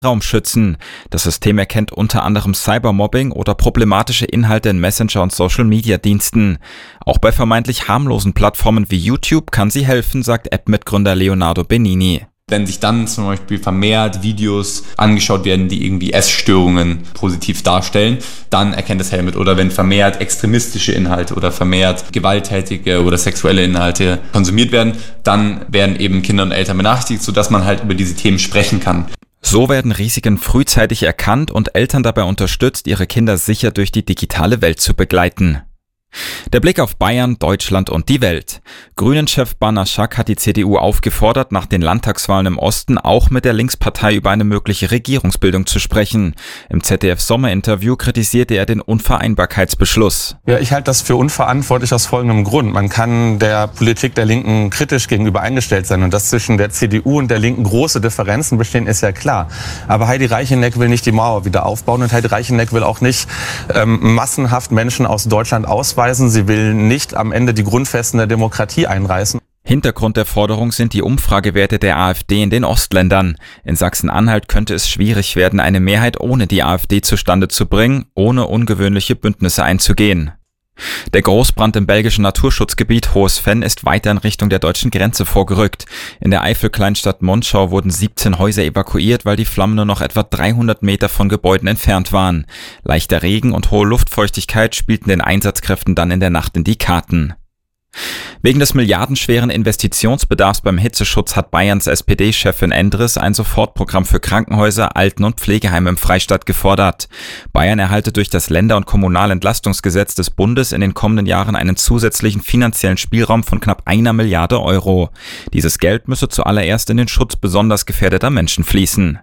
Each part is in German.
Raum schützen. Das System erkennt unter anderem Cybermobbing oder problematische Inhalte in Messenger- und Social-Media-Diensten. Auch bei vermeintlich harmlosen Plattformen wie YouTube kann sie helfen, sagt App-Mitgründer Leonardo Benini. Wenn sich dann zum Beispiel vermehrt Videos angeschaut werden, die irgendwie Essstörungen positiv darstellen, dann erkennt es Helmet. Oder wenn vermehrt extremistische Inhalte oder vermehrt gewalttätige oder sexuelle Inhalte konsumiert werden, dann werden eben Kinder und Eltern benachrichtigt, sodass man halt über diese Themen sprechen kann. So werden Risiken frühzeitig erkannt und Eltern dabei unterstützt, ihre Kinder sicher durch die digitale Welt zu begleiten. Der Blick auf Bayern, Deutschland und die Welt. Grünen-Chef Banaschak hat die CDU aufgefordert, nach den Landtagswahlen im Osten auch mit der Linkspartei über eine mögliche Regierungsbildung zu sprechen. Im ZDF-Sommerinterview kritisierte er den Unvereinbarkeitsbeschluss. Ja, ich halte das für unverantwortlich aus folgendem Grund. Man kann der Politik der Linken kritisch gegenüber eingestellt sein. Und dass zwischen der CDU und der Linken große Differenzen bestehen, ist ja klar. Aber Heidi Reicheneck will nicht die Mauer wieder aufbauen und Heidi Reicheneck will auch nicht massenhaft Menschen aus Deutschland ausweisen. Sie will nicht am Ende die Grundfesten der Demokratie einreißen. Hintergrund der Forderung sind die Umfragewerte der AfD in den Ostländern. In Sachsen-Anhalt könnte es schwierig werden, eine Mehrheit ohne die AfD zustande zu bringen, ohne ungewöhnliche Bündnisse einzugehen. Der Großbrand im belgischen Naturschutzgebiet Hohes Venn ist weiter in Richtung der deutschen Grenze vorgerückt. In der Eifel-Kleinstadt Monschau wurden 17 Häuser evakuiert, weil die Flammen nur noch etwa 300 Meter von Gebäuden entfernt waren. Leichter Regen und hohe Luftfeuchtigkeit spielten den Einsatzkräften dann in der Nacht in die Karten. Wegen des milliardenschweren Investitionsbedarfs beim Hitzeschutz hat Bayerns SPD-Chefin Endres ein Sofortprogramm für Krankenhäuser, Alten- und Pflegeheime im Freistaat gefordert. Bayern erhalte durch das Länder- und Kommunalentlastungsgesetz des Bundes in den kommenden Jahren einen zusätzlichen finanziellen Spielraum von knapp 1 Milliarde Euro. Dieses Geld müsse zuallererst in den Schutz besonders gefährdeter Menschen fließen.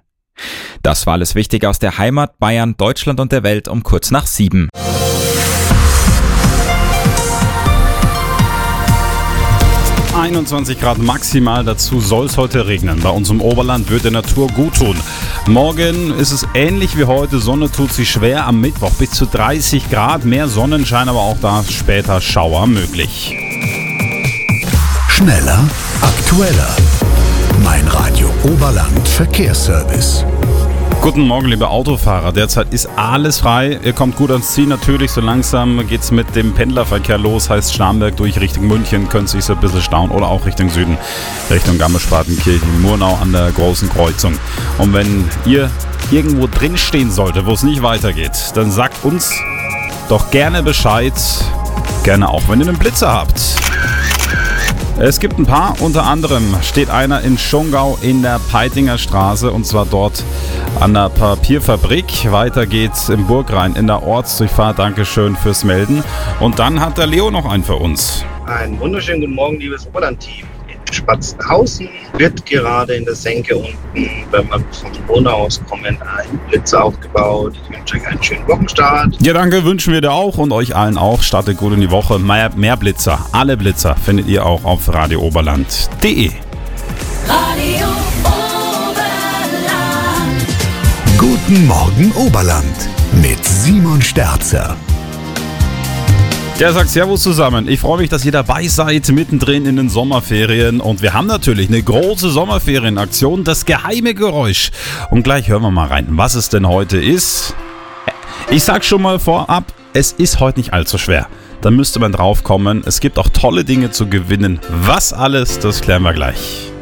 Das war alles Wichtige aus der Heimat, Bayern, Deutschland und der Welt um kurz nach 7. – 21 Grad maximal, dazu soll es heute regnen. Bei uns im Oberland wird der Natur gut tun. Morgen ist es ähnlich wie heute, Sonne tut sich schwer, am Mittwoch bis zu 30 Grad, mehr Sonnenschein, aber auch da später Schauer möglich. Schneller, aktueller. Mein Radio Oberland Verkehrsservice. Guten Morgen, liebe Autofahrer. Derzeit ist alles frei. Ihr kommt gut ans Ziel natürlich. So langsam geht's mit dem Pendlerverkehr los. Heißt Starnberg durch Richtung München, könnte sich so ein bisschen stauen. Oder auch Richtung Süden, Richtung Garmisch-Partenkirchen, Murnau an der großen Kreuzung. Und wenn ihr irgendwo drinstehen solltet, wo es nicht weitergeht, dann sagt uns doch gerne Bescheid. Gerne auch, wenn ihr einen Blitzer habt. Es gibt ein paar, unter anderem steht einer in Schongau in der Peitinger Straße und zwar dort an der Papierfabrik. Weiter geht's im Burgrhein in der Ortsdurchfahrt. Dankeschön fürs Melden. Und dann hat der Leo noch einen für uns. Einen wunderschönen guten Morgen, liebes Oberland-Team. In Spatzenhausen wird gerade in der Senke unten, wenn man vom Wohnhaus aus kommt, ein Blitzer aufgebaut. Ich wünsche euch einen schönen Wochenstart. Ja, danke, wünschen wir dir auch und euch allen auch. Startet gut in die Woche. Mehr Blitzer, alle Blitzer findet ihr auch auf radiooberland.de. Radio Oberland. Guten Morgen Oberland mit Simon Sterzer. Der sagt Servus zusammen. Ich freue mich, dass ihr dabei seid, mittendrin in den Sommerferien. Und wir haben natürlich eine große Sommerferienaktion, das geheime Geräusch. Und gleich hören wir mal rein, was es denn heute ist. Ich sag schon mal vorab, es ist heute nicht allzu schwer. Da müsste man drauf kommen. Es gibt auch tolle Dinge zu gewinnen. Was alles, das klären wir gleich.